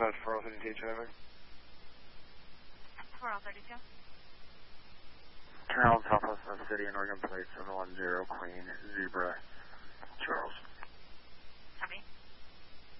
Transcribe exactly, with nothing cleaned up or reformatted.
Dispatch four oh thirty-two, driver. four oh thirty-two. Turn around southwest of the city in Oregon plate seven one zero Queen Zebra